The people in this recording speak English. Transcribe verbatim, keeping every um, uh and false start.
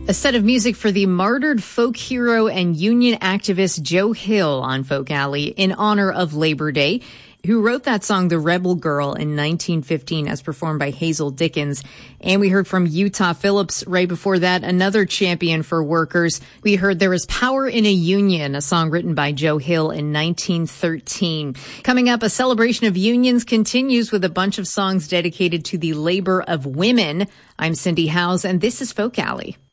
A set of music for the martyred folk hero and union activist Joe Hill on Folk Alley in honor of Labor Day, who wrote that song, The Rebel Girl, in nineteen fifteen as performed by Hazel Dickens. And we heard from Utah Phillips right before that, another champion for workers. We heard There Is Power in a Union, a song written by Joe Hill in nineteen thirteen. Coming up, a celebration of unions continues with a bunch of songs dedicated to the labor of women. I'm Cindy Howes, and this is Folk Alley.